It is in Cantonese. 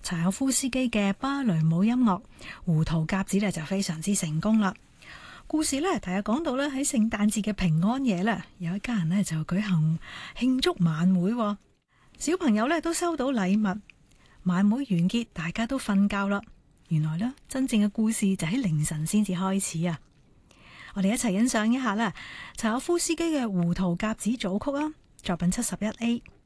柴可夫斯基嘅芭蕾舞音樂《胡桃夾子》就非常之成功啦。故事呢，大約講到咧喺聖誕節嘅平安夜呢，有一家人呢就舉行慶祝晚會，小朋友呢都收到禮物。晚會完結，大家都瞓覺啦。原來呢，真正嘅故事就喺凌晨先至開始啊！我哋一齊欣賞一下啦，柴可夫斯基嘅《胡桃夾子》組曲啊，作品71A。